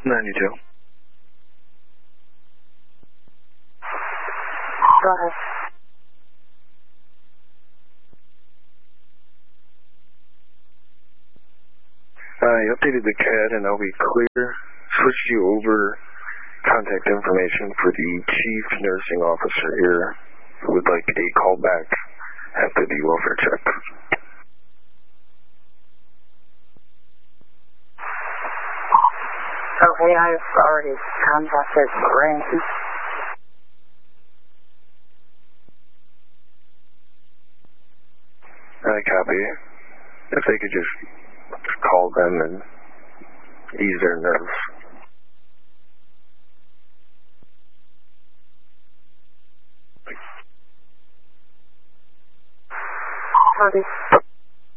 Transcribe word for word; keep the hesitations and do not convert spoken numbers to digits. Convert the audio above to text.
ninety-two. Go ahead. I updated the C A D and I'll be clear. Switched you over contact information for the chief nursing officer here who would like a call back after the welfare check. Okay, I've already contacted Ray. I copy. If they could just call them and ease their nerves. Copy.